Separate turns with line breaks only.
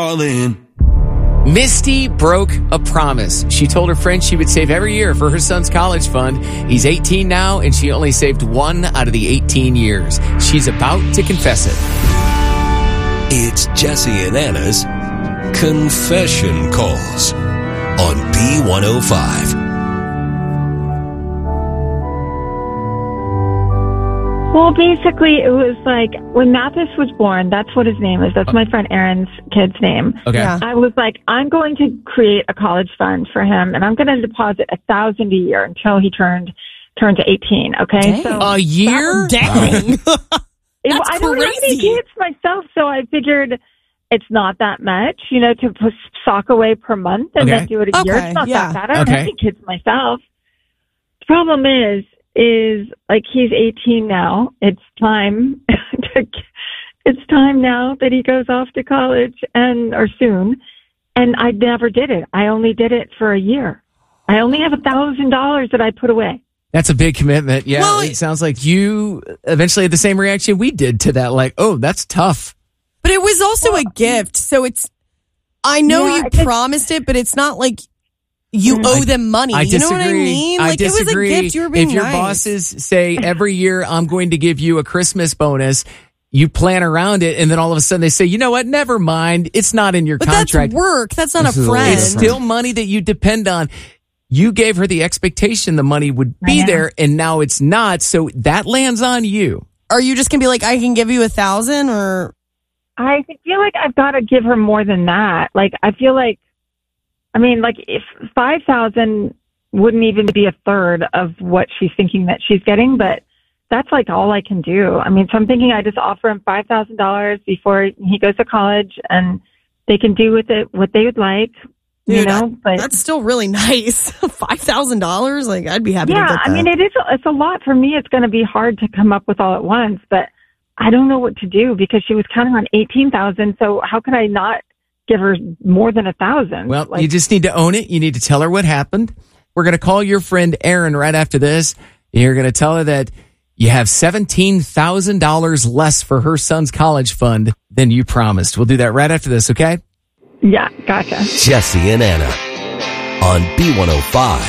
All in.
Misty broke a promise. She told her friend she would save every year for her son's college fund. He's 18 now, and she only saved 1 out of the 18 years. She's about to confess it.
It's Jesse and Anna's Confession Calls on B105.
Well, basically, it was like when Mathis was born, that's what his name is. That's my friend Aaron's kid's name.
Okay.
Yeah.
I was like, I'm going to create a college fund for him, and I'm going to deposit $1,000 a year until he turns 18. Okay.
Dang.
So
A year?
Dang.
I don't have any
crazy.
kids myself, so I figured it's not that much, to sock away per month and
Okay.
then do it a year.
Okay,
It's not
yeah.
that bad. I don't
Okay.
have any kids myself. The problem is like he's 18 now. It's time. It's time now that he goes off to college or soon. And I never did it. I only did it for a year. I only have $1,000 that I put away.
That's a big commitment. Yeah,
Well,
it sounds like you eventually had the same reaction we did to that. Like, oh, that's tough.
But it was also a gift. So I know
Yeah,
you
I think-
promised it, but it's not like you owe them money.
I
You
disagree.
know what I mean?
I
Like
disagree.
it was a gift. You were being
If your
nice.
bosses say every year I'm going to give you a Christmas bonus, you plan around it, and then all of a sudden they say, you know what? Never mind. It's not in your
But
contract.
that's work. That's not
This
a
is a little
friend.
It's still money that you depend on. You gave her the expectation the money would be
know.
there, and now it's not. So that lands on you.
Are you just gonna be like, I can give you $1,000 or?
I feel like I've got to give her more than that. Like, I feel like, if 5,000 wouldn't even be a third of what she's thinking that she's getting, but that's like all I can do. So I'm thinking I just offer him $5,000 before he goes to college, and they can do with it what they would like,
Dude,
but
That's still really nice. $5,000? Like, I'd be happy to
yeah,
get that.
it's a lot for me. It's going to be hard to come up with all at once, but I don't know what to do because she was counting on 18,000. So how could I not give her more than 1,000?
Well, you just need to own it. You need to tell her what happened. We're going to call your friend Aaron right after this. You're going to tell her that you have $17,000 less for her son's college fund than you promised. We'll do that right after this, okay?
Yeah, gotcha.
Jesse and Anna on B105.